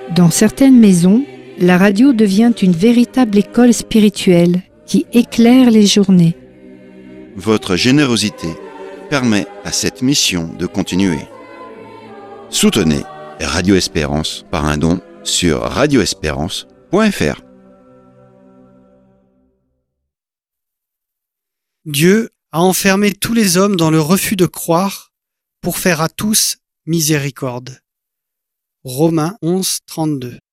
Dans certaines maisons, la radio devient une véritable école spirituelle qui éclaire les journées. Votre générosité permet à cette mission de continuer. Soutenez Radio Espérance par un don sur radioespérance.fr. Dieu a enfermé tous les hommes dans le refus de croire pour faire à tous miséricorde. Romains 11, 32.